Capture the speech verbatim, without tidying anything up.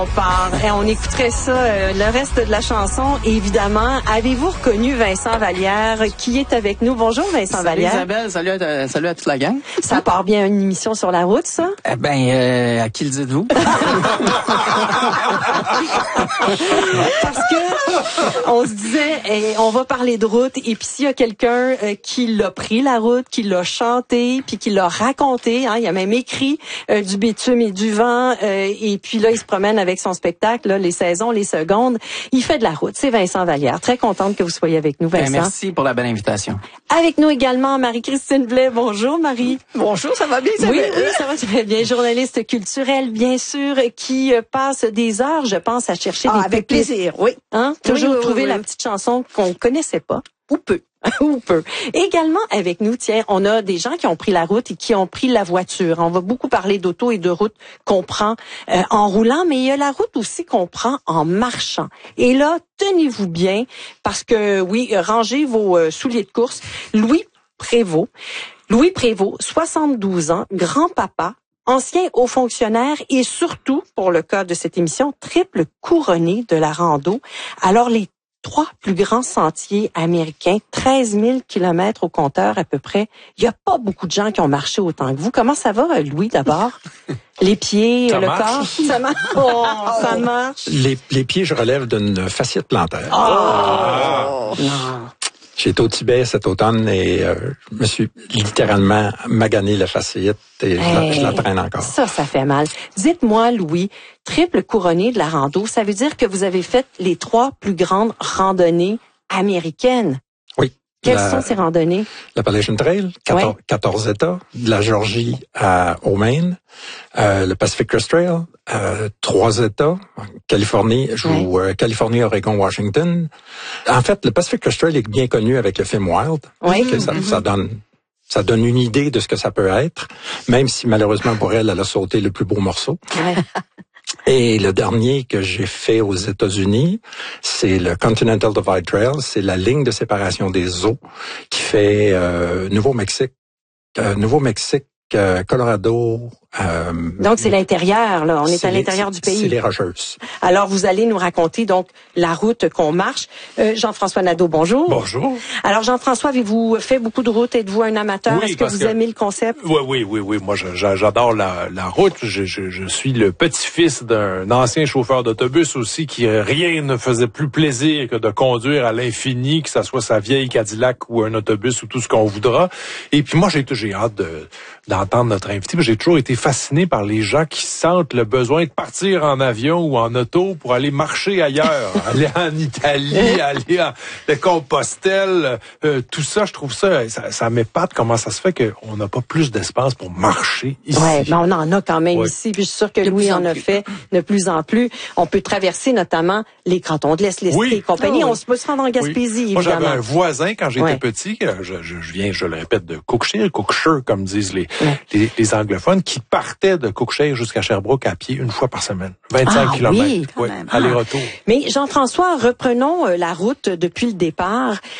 On part et on écouterait ça, euh, le reste de la chanson. Évidemment, avez-vous reconnu Vincent Vallière qui est avec nous? Bonjour Vincent salut Vallière. Isabelle, salut à, salut à toute la gang. Ça part bien une émission sur la route, ça? Eh ben, euh, à qui le dites-vous? Parce que on se disait, eh, on va parler de route, et puis s'il y a quelqu'un euh, qui l'a pris la route, qui l'a chanté, puis qui l'a raconté, hein, il a même écrit euh, du bitume et du vent, euh, et puis là il se promène avec son spectacle, là, les saisons, les secondes. Il fait de la route. C'est Vincent Vallière. Très contente que vous soyez avec nous, Vincent. Ben, merci pour la belle invitation. Avec nous également Marie-Christine Blais. Bonjour Marie. Bonjour, ça va bien? Ça oui, va? oui, ça va très bien. Journaliste culturelle, bien sûr, qui euh, passe des heures, je pense, à chercher Ah, des avec pépites. plaisir, oui. Hein? Oui, Toujours oui, oui, trouver oui. la petite chanson qu'on connaissait pas, ou peu. ou peu. Également avec nous, tiens, on a des gens qui ont pris la route et qui ont pris la voiture. On va beaucoup parler d'auto et de route qu'on prend euh, en roulant, mais il y a la route aussi qu'on prend en marchant. Et là, tenez-vous bien, parce que, oui, rangez vos euh, souliers de course. Louis Prévost, Louis Prévost, soixante-douze ans, grand-papa, ancien haut fonctionnaire et surtout, pour le cas de cette émission, triple couronné de la rando. Alors, les trois plus grands sentiers américains, treize mille kilomètres au compteur à peu près. Il y a pas beaucoup de gens qui ont marché autant que vous. Comment ça va, Louis, d'abord? Les pieds, Ça le marche. corps? Ça marche. Oh, ça marche. Les, les pieds, je relève d'une fasciite plantaire. Oh! Non. J'ai été au Tibet cet automne et euh, je me suis littéralement magané la fasciite et je, la, Hey, je la traîne encore. Ça, ça fait mal. Dites-moi, Louis, triple couronné de la rando, ça veut dire que vous avez fait les trois plus grandes randonnées américaines. Oui. Quelles la, sont ces randonnées? L'Appalachian Trail, quatorze, Oui. quatorze États, de la Georgie à, au Maine, euh, le Pacific Crest Trail, euh, trois États, Californie, je Oui. joue, euh, Californie, Oregon, Washington. En fait, le Pacific Crest Trail est bien connu avec le film Wild. Oui. Que ça, Mm-hmm. ça donne ça donne une idée de ce que ça peut être, même si malheureusement pour elle, elle a sauté le plus beau morceau. Ouais. Et le dernier que j'ai fait aux États-Unis, c'est le Continental Divide Trail. C'est la ligne de séparation des eaux qui fait euh, Nouveau-Mexique, euh, Nouveau-Mexique, euh, Colorado. Euh, Donc, c'est l'intérieur, là. On est, c'est à les- l'intérieur du pays. C'est les Rocheuses. Alors, vous allez nous raconter, donc, la route qu'on marche. Euh, Jean-François Nadeau, bonjour. Bonjour. Alors, Jean-François, avez-vous fait beaucoup de routes? Êtes-vous un amateur? Oui, Est-ce que parce vous que- aimez le concept? Oui, oui, oui, oui. Moi, je- je- j'adore la, la route. Je, je, je suis le petit-fils d'un ancien chauffeur d'autobus aussi qui euh, rien ne faisait plus plaisir que de conduire à l'infini, que ça soit sa vieille Cadillac ou un autobus ou tout ce qu'on voudra. Et puis moi, j'ai j'ai hâte de, d'entendre notre invité. mais J'ai toujours été fasciné par les gens qui sentent le besoin de partir en avion ou en auto pour aller marcher ailleurs, aller en Italie, aller à de Compostelle, euh, tout ça. Je trouve ça, ça, ça m'épate comment ça se fait qu'on n'a pas plus d'espace pour marcher ici. Ouais, mais on en a quand même Ouais. ici. Puis je suis sûre que Louis plus en en a plus. fait de plus en plus. On peut traverser notamment les cantons de l'Est, les Oui. et compagnie. Ah oui. On se peut se rendre en Gaspésie, Oui. Moi, j'avais évidemment. un voisin quand j'étais Ouais. petit, euh, je, je, je viens, je le répète, de Cookshire, Cookshire, comme disent les, Ouais. les, les anglophones, qui partait de Cookshire jusqu'à Sherbrooke à pied une fois par semaine. vingt-cinq Ah, kilomètres. oui, quand Ouais, même. aller-retour. Mais Jean-François, reprenons euh, la route depuis le départ.